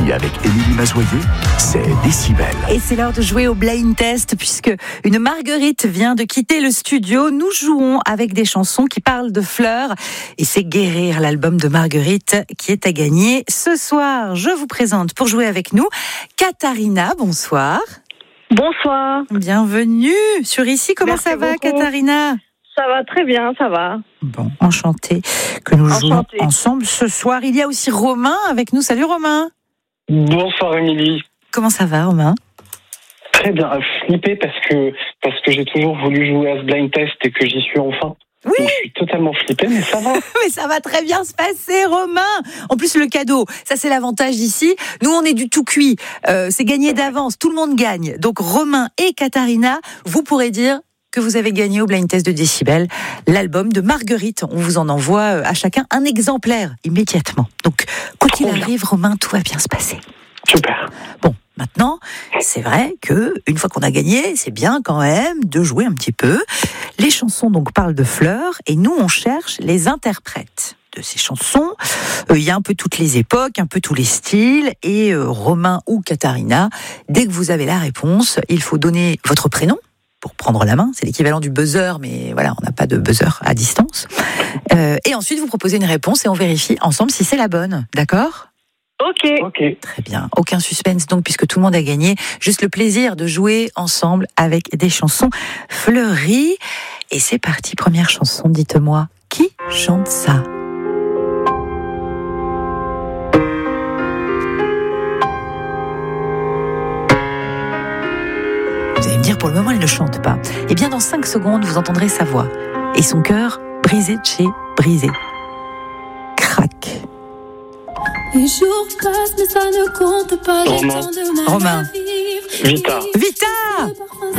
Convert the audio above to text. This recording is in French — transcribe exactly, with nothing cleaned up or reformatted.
Midi avec Émilie Mazoyer, c'est Décibel. Et c'est l'heure de jouer au blind test puisque une Marguerite vient de quitter le studio. Nous jouons avec des chansons qui parlent de fleurs et c'est Guérir, l'album de Marguerite qui est à gagner ce soir. Je vous présente pour jouer avec nous Katharina, bonsoir. Bonsoir. Bienvenue sur Ici. Comment Merci ça va beaucoup. Katharina ? Ça va très bien, ça va. Bon, enchantée que nous Enchantée. jouons ensemble ce soir. Il y a aussi Romain avec nous. Salut Romain. Bonsoir Émilie. Comment ça va Romain ? Très bien, flippé parce que parce que j'ai toujours voulu jouer à ce blind test et que j'y suis enfin. Oui. Donc, je suis totalement flippé, mais ça va. Mais ça va très bien se passer, Romain. En plus, le cadeau, ça c'est l'avantage d'ici. Nous, on est du tout cuit. Euh, c'est gagné d'avance. Tout le monde gagne. Donc, Romain et Katharina, vous pourrez dire que vous avez gagné au blind test de Décibel l'album de Marguerite. On vous en envoie à chacun un exemplaire immédiatement. Donc, quoi qu'il arrive, Romain, tout va bien se passer. Super. Bon, maintenant, c'est vrai que une fois qu'on a gagné, c'est bien quand même de jouer un petit peu. Les chansons donc parlent de fleurs et nous on cherche les interprètes de ces chansons. Il euh, y a un peu toutes les époques, un peu tous les styles et euh, Romain ou Katharina, dès que vous avez la réponse, il faut donner votre prénom pour prendre la main. C'est l'équivalent du buzzer, mais voilà, on n'a pas de buzzer à distance. Euh, et ensuite, vous proposez une réponse et on vérifie ensemble si c'est la bonne. D'accord ? Ok. Ok. Très bien. Aucun suspense donc, puisque tout le monde a gagné. Juste le plaisir de jouer ensemble avec des chansons fleuries. Et c'est parti. Première chanson. Dites-moi, qui chante ça ? Vous allez me dire, pour le moment, elle ne chante pas. Eh bien, dans cinq secondes, vous entendrez sa voix. Et son cœur brisé de chez brisé. Crac. Les jours passent, mais ça ne compte pas. Romain. Le temps de ma Romain. vie. Vita. Vita !